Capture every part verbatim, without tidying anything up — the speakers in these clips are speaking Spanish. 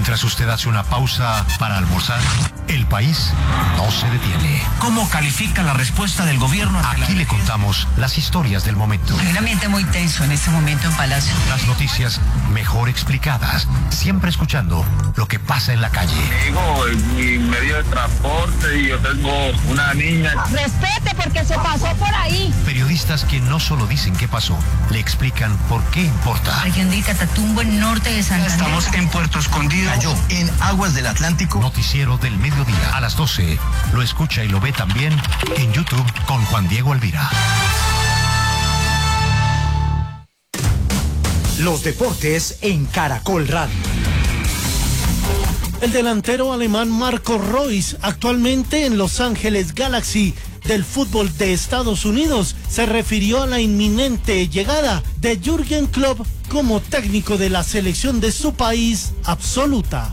Mientras usted hace una pausa para almorzar, el país no se detiene. ¿Cómo califica la respuesta del gobierno? Aquí le contamos las historias del momento. Hay un ambiente muy tenso en este momento en Palacio. Las noticias mejor explicadas, siempre escuchando lo que pasa en la calle. Digo, en mi medio de transporte y yo tengo una niña. Respete porque se pasó por ahí. Periodistas que no solo dicen qué pasó, le explican por qué importa. Región de Catatumbo, en norte de Santander. Estamos en Puerto Escondido. Cayó en aguas del Atlántico. Noticiero del mediodía a las doce. Lo escucha y lo ve también en YouTube con Juan Diego Alvira. Los deportes en Caracol Radio. El delantero alemán Marco Reus, actualmente en Los Ángeles Galaxy del fútbol de Estados Unidos, se refirió a la inminente llegada de Jürgen Klopp como técnico de la selección de su país absoluta.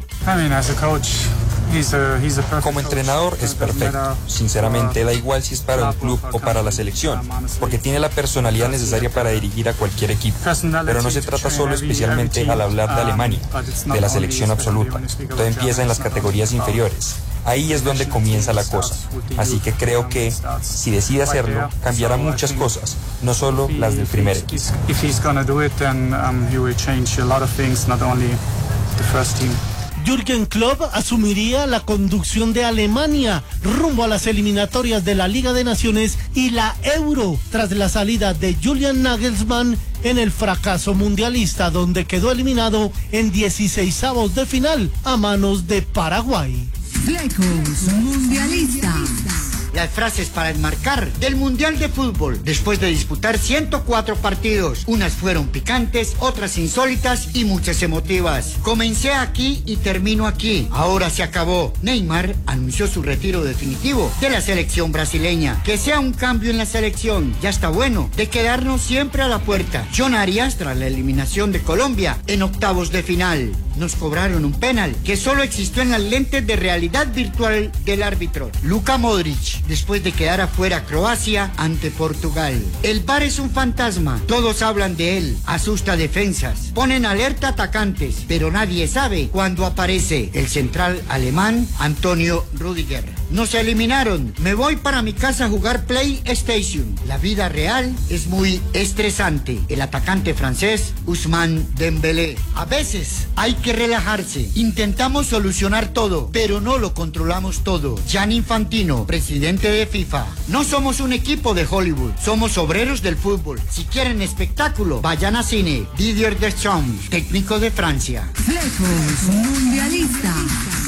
Como entrenador es perfecto. Sinceramente, da igual si es para un club o para la selección, porque tiene la personalidad necesaria para dirigir a cualquier equipo. Pero no se trata solo especialmente al hablar de Alemania, de la selección absoluta. Todo empieza en las categorías inferiores. Ahí es donde comienza la cosa. Así que creo que, si decide hacerlo, cambiará muchas cosas, no solo las del primer equipo. Jürgen Klopp asumiría la conducción de Alemania rumbo a las eliminatorias de la Liga de Naciones y la Euro, tras la salida de Julian Nagelsmann en el fracaso mundialista, donde quedó eliminado en dieciseisavos de final a manos de Paraguay. Flecos Mundialista. Las frases para enmarcar del Mundial de Fútbol. Después de disputar ciento cuatro partidos, unas fueron picantes, otras insólitas y muchas emotivas. Comencé aquí y termino aquí. Ahora se acabó. Neymar anunció su retiro definitivo de la selección brasileña. Que sea un cambio en la selección. Ya está bueno de quedarnos siempre a la puerta. John Arias tras la eliminación de Colombia en octavos de final. Nos cobraron un penal que solo existió en las lentes de realidad virtual del árbitro. Luka Modric, después de quedar afuera Croacia ante Portugal. El V A R es un fantasma, todos hablan de él, asusta defensas, ponen alerta atacantes, pero nadie sabe cuándo aparece. El central alemán Antonio Rüdiger. Nos eliminaron, me voy para mi casa a jugar PlayStation. La vida real es muy estresante. El atacante francés Ousmane Dembélé. A veces hay que relajarse, intentamos solucionar todo, pero no lo controlamos todo. Gianni Infantino, presidente de FIFA. No somos un equipo de Hollywood, somos obreros del fútbol. Si quieren espectáculo, vayan a cine. Didier Deschamps, técnico de Francia. Flecos Mundialista.